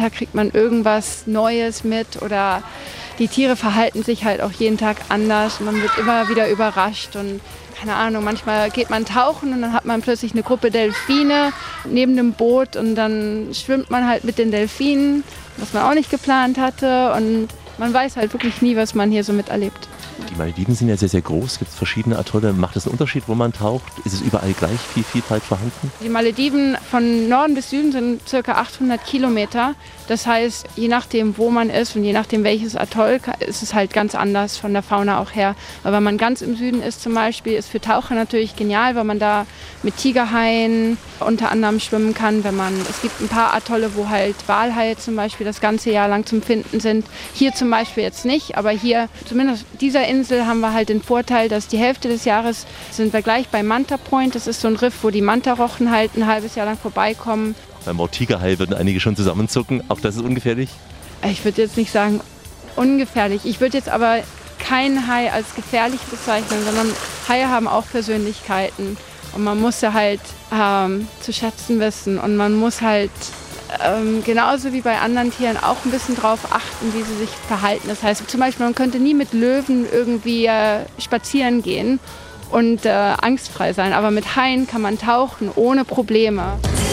Tag kriegt man irgendwas Neues mit oder die Tiere verhalten sich halt auch jeden Tag anders. Man wird immer wieder überrascht und keine Ahnung, manchmal geht man tauchen und dann hat man plötzlich eine Gruppe Delfine neben dem Boot und dann schwimmt man halt mit den Delfinen, was man auch nicht geplant hatte und man weiß halt wirklich nie, was man hier so miterlebt. Die Malediven sind ja sehr, sehr groß. Gibt es verschiedene Atolle? Macht das einen Unterschied, wo man taucht? Ist es überall gleich viel Vielfalt vorhanden? Die Malediven von Norden bis Süden sind ca. 800 Kilometer. Das heißt, je nachdem, wo man ist und je nachdem, welches Atoll, ist es halt ganz anders von der Fauna auch her. Aber wenn man ganz im Süden ist zum Beispiel, ist für Taucher natürlich genial, weil man da mit Tigerhaien unter anderem schwimmen kann. Es gibt ein paar Atolle, wo halt Walhaie zum Beispiel das ganze Jahr lang zum Finden sind. Hier zum Beispiel jetzt nicht, aber hier, zumindest auf dieser Insel, haben wir halt den Vorteil, dass die Hälfte des Jahres sind wir gleich bei Manta Point. Das ist so ein Riff, wo die Mantarochen halt ein halbes Jahr lang vorbeikommen. Beim Wort Tigerhai würden einige schon zusammenzucken. Auch das ist ungefährlich? Ich würde jetzt nicht sagen ungefährlich. Ich würde jetzt aber keinen Hai als gefährlich bezeichnen, sondern Haie haben auch Persönlichkeiten. Und man muss ja halt zu schätzen wissen. Und man muss halt genauso wie bei anderen Tieren auch ein bisschen drauf achten, wie sie sich verhalten. Das heißt zum Beispiel, man könnte nie mit Löwen irgendwie spazieren gehen und angstfrei sein. Aber mit Haien kann man tauchen ohne Probleme.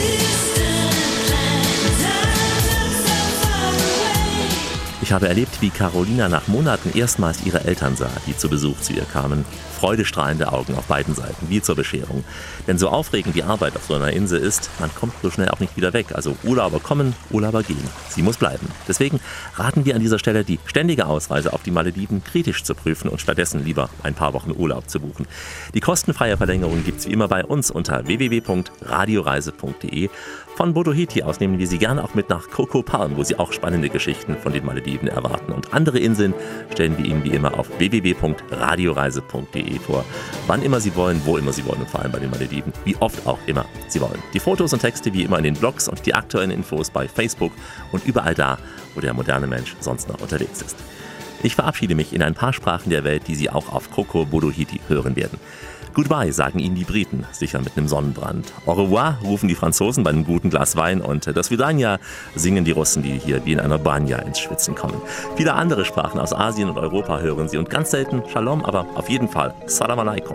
Ich habe erlebt, wie Carolina nach Monaten erstmals ihre Eltern sah, die zu Besuch zu ihr kamen. Freudestrahlende Augen auf beiden Seiten, wie zur Bescherung. Denn so aufregend die Arbeit auf so einer Insel ist, man kommt so schnell auch nicht wieder weg. Also Urlauber kommen, Urlauber gehen. Sie muss bleiben. Deswegen raten wir an dieser Stelle, die ständige Ausreise auf die Malediven kritisch zu prüfen und stattdessen lieber ein paar Wochen Urlaub zu buchen. Die kostenfreie Verlängerung gibt's wie immer bei uns unter www.radioreise.de. Von Bodo Hiti aus nehmen wir Sie gerne auch mit nach Coco Palm, wo Sie auch spannende Geschichten von den Malediven erwarten. Und andere Inseln stellen wir Ihnen wie immer auf www.radioreise.de vor. Wann immer Sie wollen, wo immer Sie wollen und vor allem bei den Malediven, wie oft auch immer Sie wollen. Die Fotos und Texte wie immer in den Blogs und die aktuellen Infos bei Facebook und überall da, wo der moderne Mensch sonst noch unterwegs ist. Ich verabschiede mich in ein paar Sprachen der Welt, die Sie auch auf Coco Bodo Hiti hören werden. Goodbye sagen Ihnen die Briten, sicher mit einem Sonnenbrand. Au revoir rufen die Franzosen bei einem guten Glas Wein und das Vidania singen die Russen, die hier wie in einer Banja ins Schwitzen kommen. Viele andere Sprachen aus Asien und Europa hören Sie und ganz selten Shalom, aber auf jeden Fall Salam Alaikum.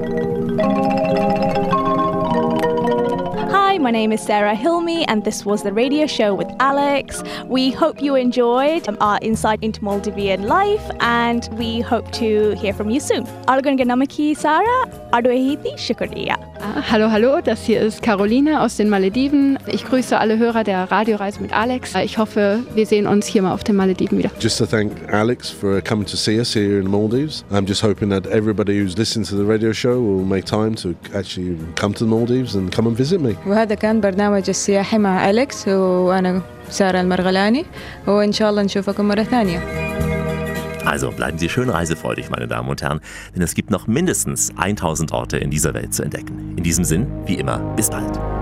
Hi, my name is Sarah Hilmi and this was the radio show with Alex. We hope you enjoyed our insight into Maldivian life and we hope to hear from you soon. Algon Ganamaki Sarah, Aduehiti Shukriya. Hallo, das hier ist Carolina aus den Malediven. Ich grüße alle Hörer der Radioreise mit Alex. Ich hoffe, wir sehen uns hier mal auf den Malediven wieder. Just to thank Alex for coming to see us here in the Maldives. I'm just hoping that everybody who's listening to the radio show will make time to actually come to the Maldives and come and visit me. وهذا كان برنامج السياحي مع أليكس وأنا سارة المرغلاني وإن شاء الله نشوفكم مرة ثانية. Also bleiben Sie schön reisefreudig, meine Damen und Herren, denn es gibt noch mindestens 1000 Orte in dieser Welt zu entdecken. In diesem Sinn, wie immer, bis bald.